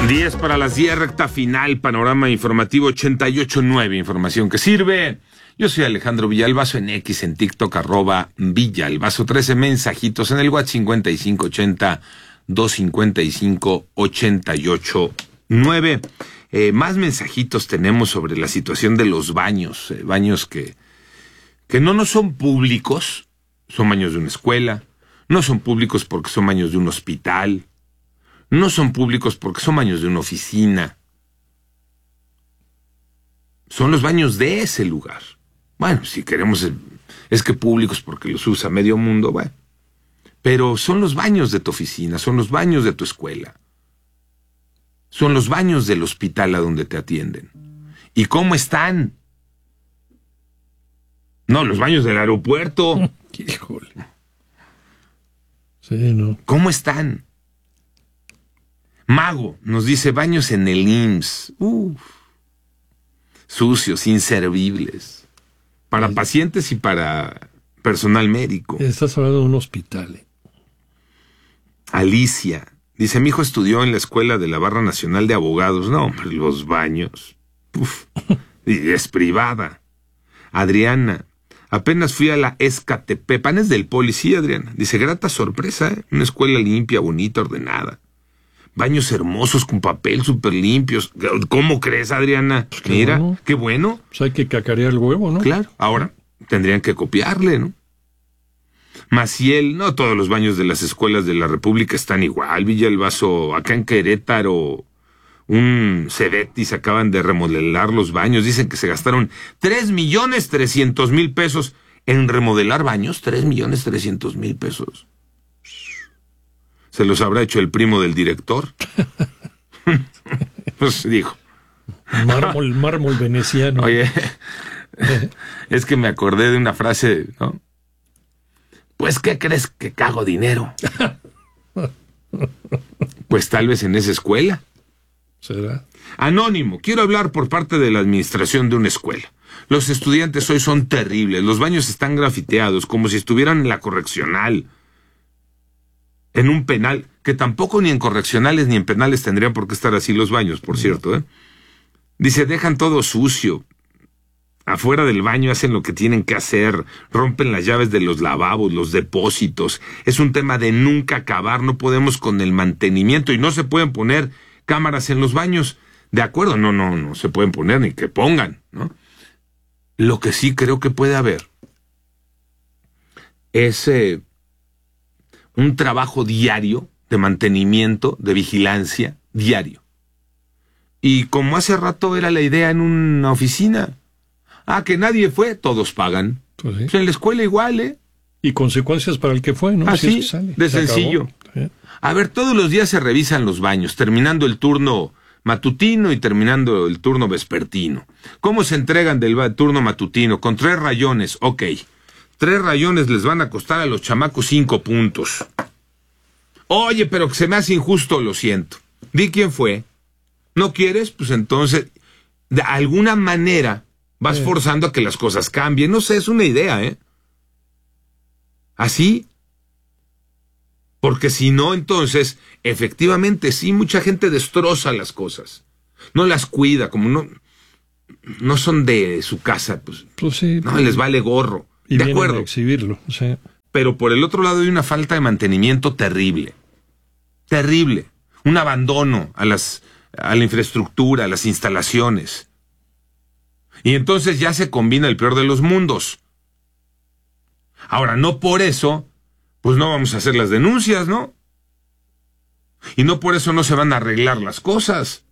10 para las 10, recta final, panorama informativo 88.9, información que sirve. Yo soy Alejandro Villalbazo en X, en TikTok, @Villalbazo, 13 mensajitos en el WhatsApp 5580-255-88.9. Más mensajitos tenemos sobre la situación de los baños, baños que no son públicos, son baños de una escuela, no son públicos porque son baños de un hospital, no son públicos porque son baños de una oficina. Son los baños de ese lugar. Bueno, si queremos, es que públicos porque los usa medio mundo, bueno. Pero son los baños de tu oficina, son los baños de tu escuela. Son los baños del hospital a donde te atienden. ¿Y cómo están? No, los baños del aeropuerto. Híjole. Sí, no. ¿Cómo están? Mago nos dice baños en el IMSS. Sucios, inservibles. Para pacientes y para personal médico. Estás hablando de un hospital. Alicia dice, mi hijo estudió en la escuela de la Barra Nacional de Abogados. No, hombre, los baños. Y es privada. Adriana, apenas fui a la Escatepepan, es del policía, Adriana. Dice, grata sorpresa, ¿eh? Una escuela limpia, bonita, ordenada. Baños hermosos con papel, súper limpios. ¿Cómo crees, Adriana? Pues mira, bueno. qué bueno. Pues hay que cacarear el huevo, ¿no? Claro. Ahora, tendrían que copiarle, ¿no? Maciel, no todos los baños de las escuelas de la República están igual. Villalbazo, acá en Querétaro, un Cebetis acaban de remodelar los baños. Dicen que se gastaron 3,300,000 pesos en remodelar baños. 3,300,000 pesos. ¿Se los habrá hecho el primo del director? Pues dijo. Mármol veneciano. Oye, es que me acordé de una frase, ¿no? Pues, ¿qué crees que cago dinero? Pues tal vez en esa escuela. ¿Será? Anónimo, quiero hablar por parte de la administración de una escuela. Los estudiantes hoy son terribles, los baños están grafiteados, como si estuvieran en la correccional. En un penal, que tampoco ni en correccionales ni en penales tendrían por qué estar así los baños, por cierto, ¿eh? Dice, dejan todo sucio. Afuera del baño hacen lo que tienen que hacer, rompen las llaves de los lavabos, los depósitos. Es un tema de nunca acabar, no podemos con el mantenimiento y no se pueden poner cámaras en los baños. De acuerdo, no se pueden poner ni que pongan, ¿no? Lo que sí creo que puede haber es un trabajo diario de mantenimiento, de vigilancia, diario. Y como hace rato era la idea en una oficina, que nadie fue, todos pagan. Pues sí. Pues en la escuela igual, ¿eh? Y consecuencias para el que fue, ¿no? Así, Si es que sale. de Se sencillo. acabó. Sí. A ver, todos los días se revisan los baños, terminando el turno matutino y terminando el turno vespertino. ¿Cómo se entregan del turno matutino? Con 3 rayones, ok. 3 rayones les van a costar a los chamacos 5 puntos. Oye, pero que se me hace injusto, lo siento. Di quién fue. ¿No quieres? Pues entonces, de alguna manera, vas forzando a que las cosas cambien. No sé, es una idea, ¿eh? ¿Así? Porque si no, entonces, efectivamente, sí, mucha gente destroza las cosas. No las cuida, como no son de su casa, pues sí, no, les vale gorro. Y de vienen acuerdo. a exhibirlo, sí. Pero por el otro lado hay una falta de mantenimiento terrible. Terrible. Un abandono a la infraestructura, a las instalaciones. Y entonces ya se combina el peor de los mundos. Ahora, no por eso, pues no vamos a hacer las denuncias, ¿no? Y no por eso no se van a arreglar las cosas.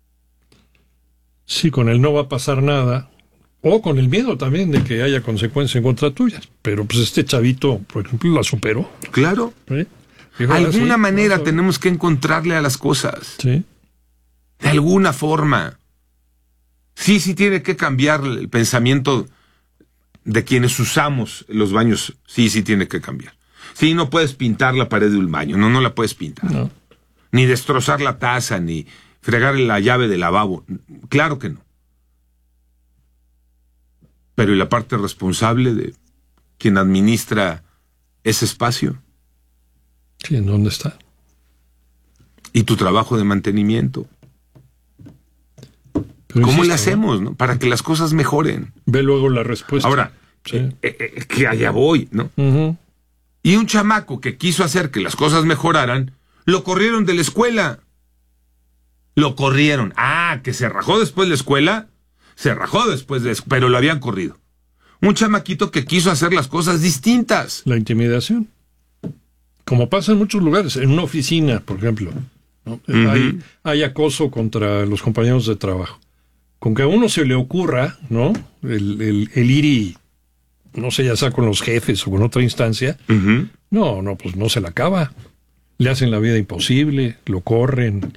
Sí, con él no va a pasar nada. O con el miedo también de que haya consecuencias en contra tuyas. Pero pues este chavito, por ejemplo, la superó. Claro. ¿Sí? De alguna manera tenemos que encontrarle a las cosas. Sí. De alguna forma. Sí tiene que cambiar el pensamiento de quienes usamos los baños. Sí tiene que cambiar. Sí, no puedes pintar la pared de un baño. No la puedes pintar. No. Ni destrozar la taza, ni fregar la llave del lavabo. Claro que no. Pero ¿y la parte responsable de quien administra ese espacio? Sí, ¿en dónde está? Y tu trabajo de mantenimiento. Pero ¿Cómo le insisto, hacemos, no? Para que las cosas mejoren. Ve luego la respuesta. Ahora, Sí. que allá voy, ¿no? Ujú. Y un chamaco que quiso hacer que las cosas mejoraran, lo corrieron de la escuela. Lo corrieron. Ah, que se rajó después de la escuela. Se rajó después de... pero lo habían corrido. Un chamaquito que quiso hacer las cosas distintas. La intimidación. Como pasa en muchos lugares, en una oficina, por ejemplo, ¿no? Hay acoso contra los compañeros de trabajo. Con que a uno se le ocurra, ¿no? El ir y, no sé, ya sea con los jefes o con otra instancia, no, pues no se la acaba. Le hacen la vida imposible, lo corren.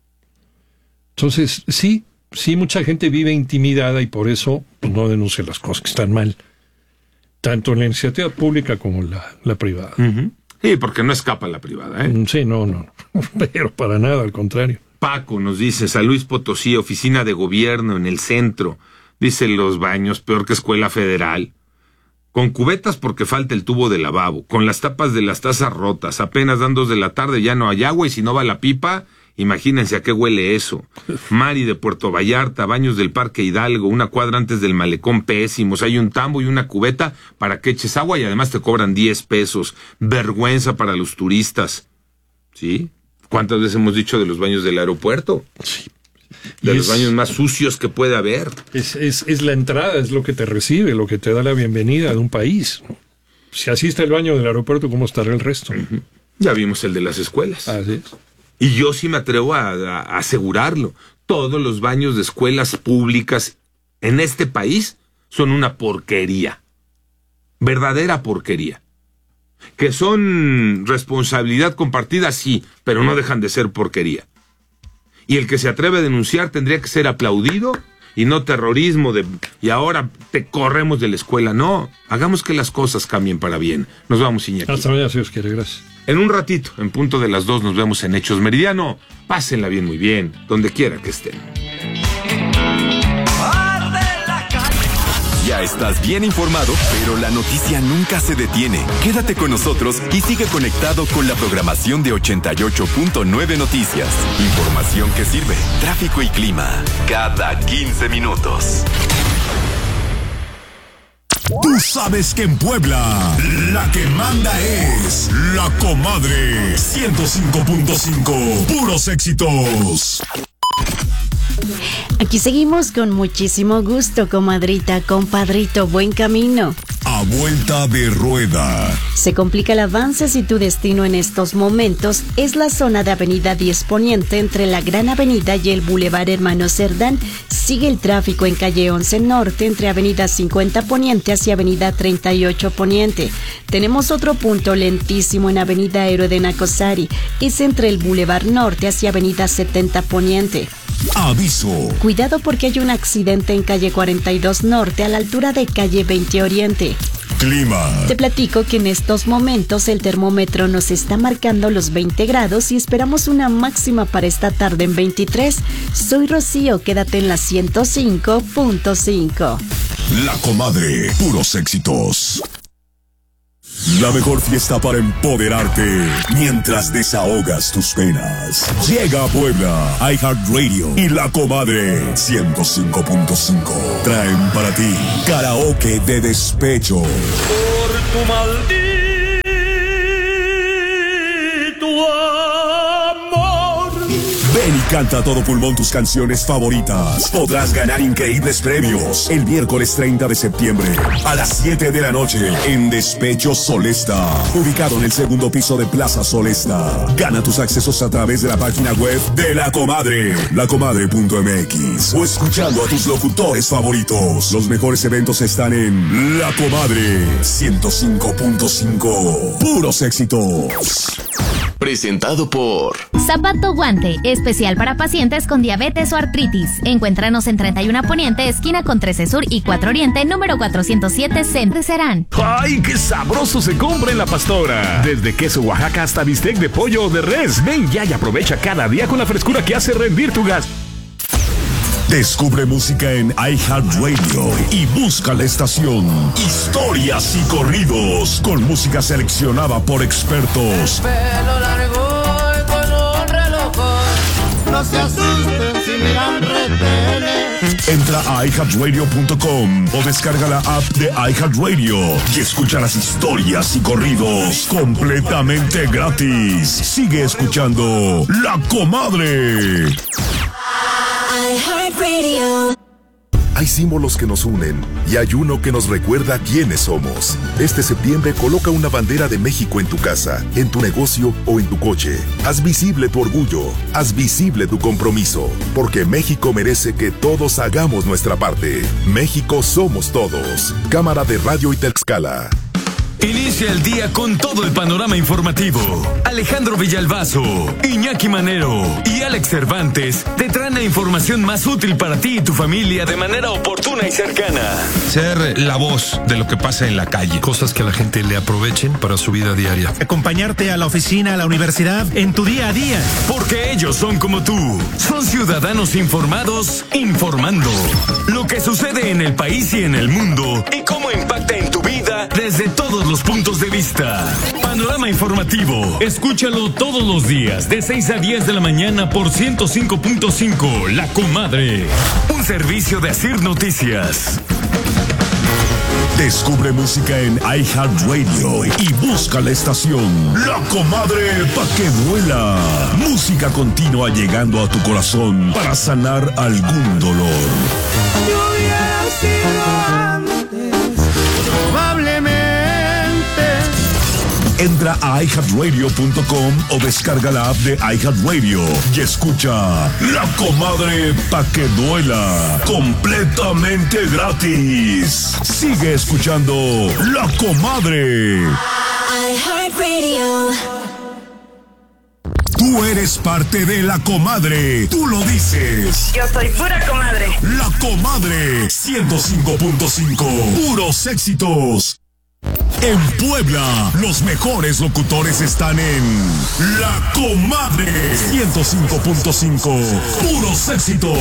Entonces, sí, mucha gente vive intimidada y por eso pues, no denuncia las cosas que están mal. Tanto en la iniciativa pública como en la privada. Sí, porque no escapa la privada, ¿eh? Sí, no. Pero para nada, al contrario. Paco nos dice, San Luis Potosí, oficina de gobierno en el centro. Dice los baños, peor que escuela federal. Con cubetas porque falta el tubo de lavabo. Con las tapas de las tazas rotas. Apenas dan 2 de la tarde, ya no hay agua y si no va la pipa, imagínense a qué huele eso. Mari de Puerto Vallarta, baños del Parque Hidalgo, 1 cuadra antes del malecón, pésimos. Hay un tambo y una cubeta para que eches agua y además te cobran 10 pesos. Vergüenza para los turistas. ¿Sí? ¿Cuántas veces hemos dicho de los baños del aeropuerto? Sí. De los baños más sucios que puede haber. Es la entrada, es lo que te recibe, lo que te da la bienvenida de un país. Si así está el baño del aeropuerto, ¿cómo estará el resto? Ya vimos el de las escuelas. Así es. Y yo sí me atrevo a asegurarlo. Todos los baños de escuelas públicas en este país son una porquería. Verdadera porquería. Que son responsabilidad compartida, sí, pero no dejan de ser porquería. Y el que se atreve a denunciar tendría que ser aplaudido y no terrorismo y ahora te corremos de la escuela. No, hagamos que las cosas cambien para bien. Nos vamos, Iñaki. Hasta mañana, si Dios quiere. Gracias. En un ratito, en punto de las 2, nos vemos en Hechos Meridiano. Pásenla bien, muy bien, donde quiera que estén. Ya estás bien informado, pero la noticia nunca se detiene. Quédate con nosotros y sigue conectado con la programación de 88.9 Noticias. Información que sirve, tráfico y clima, cada 15 minutos. Tú sabes que en Puebla, la que manda es La Comadre 105.5. Puros éxitos. Aquí seguimos con muchísimo gusto, comadrita, compadrito, buen camino. A vuelta de rueda. Se complica el avance si tu destino en estos momentos es la zona de Avenida 10 Poniente entre la Gran Avenida y el Boulevard Hermano Cerdán. Sigue el tráfico en calle 11 Norte entre Avenida 50 Poniente hacia Avenida 38 Poniente. Tenemos otro punto lentísimo en Avenida Héroe de Nacosari. Es entre el Boulevard Norte hacia Avenida 70 Poniente. Aviso. Cuidado porque hay un accidente en calle 42 Norte a la altura de calle 20 Oriente. Clima. Te platico que en estos momentos el termómetro nos está marcando los 20 grados y esperamos una máxima para esta tarde en 23. Soy Rocío, quédate en la 105.5. La Comadre, puros éxitos. La mejor fiesta para empoderarte mientras desahogas tus penas. Llega a Puebla, iHeartRadio y La Comadre 105.5. Traen para ti karaoke de despecho. Por tu maldito amor. Ven y canta a todo pulmón tus canciones favoritas. Podrás ganar increíbles premios el miércoles 30 de septiembre a las 7 de la noche en Despecho Solesta, ubicado en el segundo piso de Plaza Solesta. Gana tus accesos a través de la página web de La Comadre, lacomadre.mx, o escuchando a tus locutores favoritos. Los mejores eventos están en La Comadre 105.5. Puros éxitos. Presentado por Zapato Guante, especial para pacientes con diabetes o artritis. Encuéntranos en 31 Poniente, esquina con 13 Sur y 4 Oriente, número 407, Centro Serán. ¡Ay, qué sabroso se compra en La Pastora! Desde queso Oaxaca hasta bistec de pollo o de res. Ven ya y aprovecha cada día con la frescura que hace rendir tu gas. Descubre música en iHeartRadio y busca la estación Historias y Corridos, con música seleccionada por expertos. Pelo largo y con un reloj. No se asusten si miran retenes. Entra a iHeartRadio.com o descarga la app de iHeartRadio y escucha las historias y corridos completamente gratis. Sigue escuchando La Comadre. Hay símbolos que nos unen y hay uno que nos recuerda quiénes somos. Este septiembre coloca una bandera de México en tu casa, en tu negocio o en tu coche. Haz visible tu orgullo, haz visible tu compromiso, porque México merece que todos hagamos nuestra parte. México somos todos. Cámara de Radio y Tlaxcala. Inicia el día con todo el panorama informativo. Alejandro Villalbazo, Iñaki Manero y Alex Cervantes te traen la información más útil para ti y tu familia de manera oportuna y cercana. Ser la voz de lo que pasa en la calle. Cosas que a la gente le aprovechen para su vida diaria. Acompañarte a la oficina, a la universidad, en tu día a día. Porque ellos son como tú. Son ciudadanos informados, informando. Lo que sucede en el país y en el mundo y cómo impacta en tu vida desde todos los puntos de vista. Panorama informativo. Escúchalo todos los días de 6 a 10 de la mañana por 105.5 La Comadre. Un servicio de Asir Noticias. Descubre música en iHeartRadio y busca la estación La Comadre pa' que duela. Música continua llegando a tu corazón para sanar algún dolor. Yo hubiera sido antes, probablemente. Entra a iHeartRadio.com o descarga la app de iHeartRadio y escucha La Comadre pa' que duela, completamente gratis. Sigue escuchando La Comadre. iHeartRadio. Tú eres parte de La Comadre. Tú lo dices. Yo soy pura comadre. La Comadre 105.5. Puros éxitos. En Puebla, los mejores locutores están en La Comadre 105.5. Puros éxitos.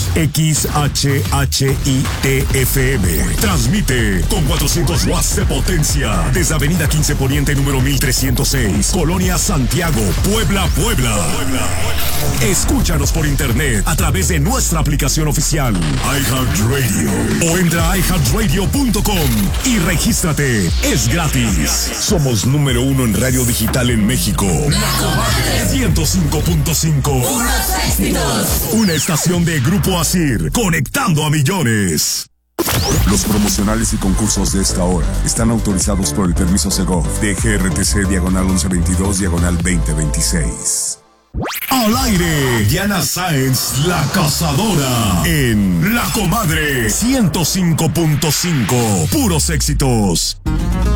XHHITFM. Transmite con 400 watts de potencia desde Avenida 15 Poniente número 1306, Colonia Santiago, Puebla. Escúchanos por internet a través de nuestra aplicación oficial iHeartRadio o entra a iHeartRadio.com y regístrate. Es gratis. Somos número 1 en radio digital en México. La Comadre 105.5. Una estación de Grupo Asir, conectando a millones. Los promocionales y concursos de esta hora están autorizados por el permiso Segov de GRTC /1122/2026. Al aire, Diana Sáenz, la cazadora, en La Comadre 105.5. Puros éxitos.